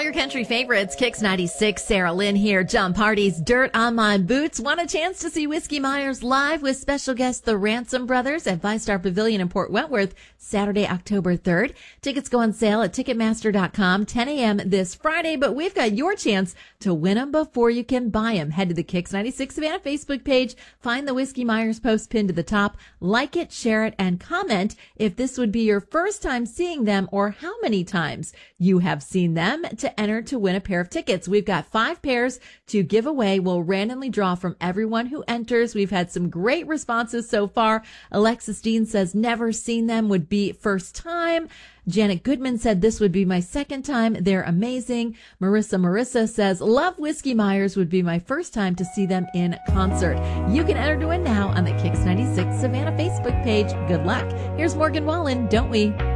All your country favorites, Kix 96, Sarah Lynn here. John Party's Dirt on My Boots. Want a chance to see Whiskey Myers live with special guests, the Ransom Brothers, at Five-Star Pavilion in Port Wentworth, Saturday, October 3rd. Tickets go on sale at Ticketmaster.com, 10 a.m. this Friday, but we've got your chance to win them before you can buy them. Head to the Kix 96 Savannah Facebook page, find the Whiskey Myers post pinned to the top, like it, share it, and comment if this would be your first time seeing them or how many times you have seen them to enter to win a pair of tickets. We've got 5 pairs to give away. We'll randomly draw from everyone who enters. We've had some great responses so far. Alexis Dean says never seen them, would be first time. Janet Goodman said this would be my second time. They're amazing. Marissa says love Whiskey Myers, would be my first time to see them in concert. You can enter to win now on the Kix 96 Savannah Facebook page. Good luck. Here's Morgan Wallen, Don't We?